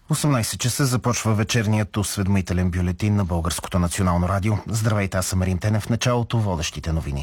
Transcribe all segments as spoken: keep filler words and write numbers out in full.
осемнайсет часа започва вечерният осведомителен бюлетин на Българското национално радио. Здравейте, аз съм Марин Тенев. В началото водещите новини.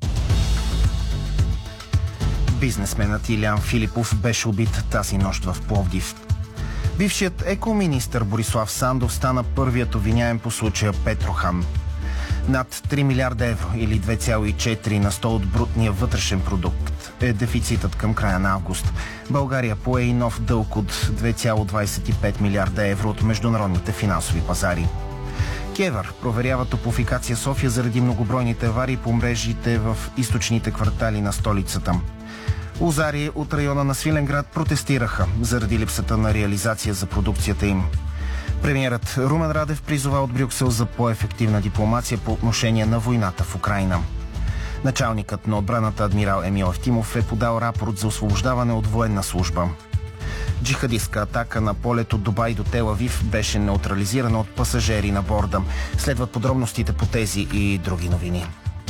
Бизнесменът Илиян Филипов беше убит тази нощ в Пловдив. Бившият екоминистър Борислав Сандов стана първият обвиняем по случая Петрохан. Над три милиарда евро или две цяло и четири на сто от брутния вътрешен продукт е дефицитът към края на август. България пое и нов дълг от две цяло двайсет и пет милиарда евро от международните финансови пазари. КЕВР проверява Топлофикация София заради многобройните аварии по мрежите в източните квартали на столицата. Лозари от района на Свиленград протестираха заради липсата на реализация за продукцията им. Премиерът Румен Радев призова от Брюксел за по-ефективна дипломация по отношение на войната в Украйна. Началникът на отбраната адмирал Емил Евтимов е подал рапорт за освобождаване от военна служба. Джихадистка атака на полет от Дубай до Тел Авив беше неутрализирана от пасажери на борда. Следват подробностите по тези и други новини.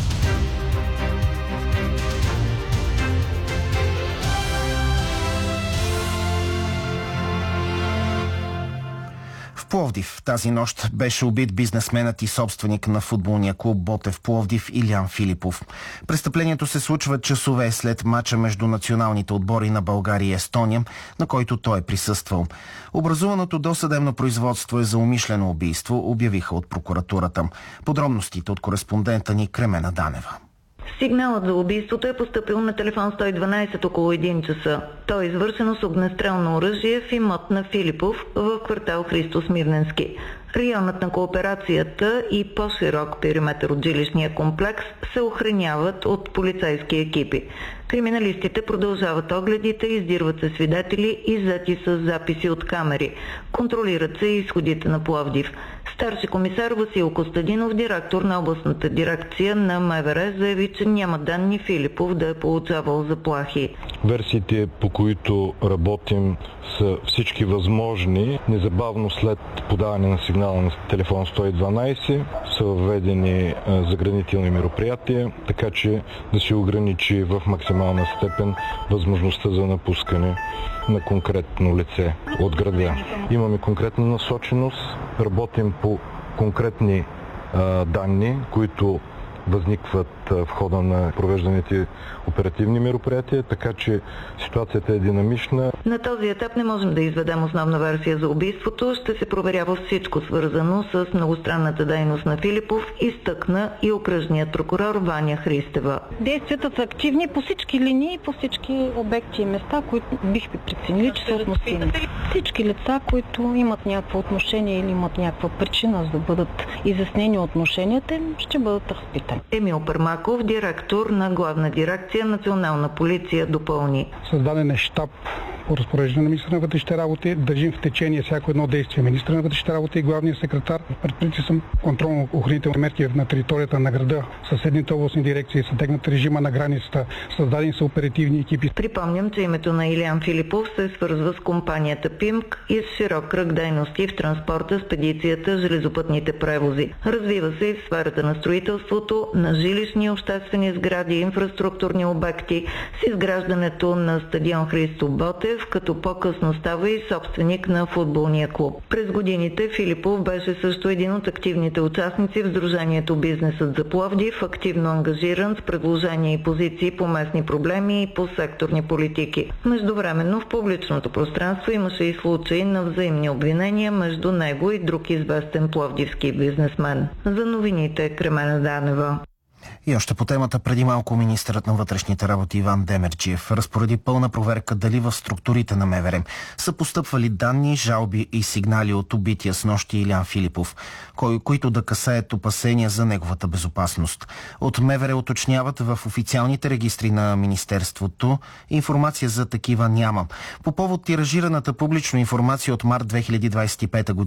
В Пловдив тази нощ беше убит бизнесменът и собственик на футболния клуб Ботев Пловдив Илиян Филипов. Престъплението се случва часове след мача между националните отбори на България и Естония, на който той е присъствал. Образуваното досъдебно производство е за умишлено убийство, обявиха от прокуратурата. Подробностите от кореспондента ни Кремена Данева. Сигналът за убийството е поступил на телефон сто и дванайсет около един часа. То е извършено с огнестрелно оръжие в имот на Филипов в квартал Христо Смирненски. Районът на кооперацията и по-широк периметър от жилищния комплекс се охраняват от полицейски екипи. Криминалистите продължават огледите, издирват се свидетели и взети с записи от камери. Контролират се и изходите на Пловдив. Старши комисар Васил Костадинов, директор на областната дирекция на МВР, заяви, че няма данни Филипов да е получавал заплахи. Версиите, по които работим, са всички възможни. Незабавно след подаване на сигнала на телефон сто и дванайсет са въведени заградителни мероприятия, така че да се ограничи в максимална степен възможността за напускане на конкретно лице от града. Имаме конкретна насоченост, работим по конкретни а, данни, които възникват в хода на провежданите оперативни мероприятия, така че ситуацията е динамична. На този етап не можем да изведем основна версия за убийството. Ще се проверява всичко свързано с многостранната дейност на Филипов, изтъкна и окръжният прокурор Ваня Христева. Действията са активни по всички линии, по всички обекти и места, които бихме преценили, че са относими. Всички лица, които имат някакво отношение или имат някаква причина за да бъдат изяснени отношенията, ще бъдат разпитани. Емил Пармаков, директор на главна дирекция Национална полиция, допълни. Създаден е щаб по разпореждане на министъра на вътрешните работи. Държим в течение всяко едно действие министъра на вътрешните работи и главния секретар. Предприети съм контролно-охранителни мерки на територията на града. Съседните областни дирекции са тегнат режима на границата. Създадени са оперативни екипи. Припомням, че името на Илиян Филипов се свързва с компанията ПИМК и с широк кръг дейности в транспорта, спедицията, железопътните превози. Развива се и в сферата на строителството, на жилищни обществени сгради, инфраструктурни обекти, с изграждането на стадион Христо Ботев, като по-късно става и собственик на футболния клуб. През годините Филипов беше също един от активните участници в Сдружението Бизнесът за Пловдив, активно ангажиран с предложения и позиции по местни проблеми и по секторни политики. Междувременно в публичното пространство имаше и случаи на взаимни обвинения между него и друг известен пловдивски бизнесмен. За новините Кремена Данева. И още по темата, преди малко министърът на вътрешните работи Иван Демерджиев разпореди пълна проверка дали в структурите на МВР са постъпвали данни, жалби и сигнали от убития с нощи Илиян Филипов, кои, които да касаят опасения за неговата безопасност. От МВР уточняват, в официалните регистри на Министерството информация за такива няма. По повод тиражираната публично информация от март две хиляди двадесет и пета година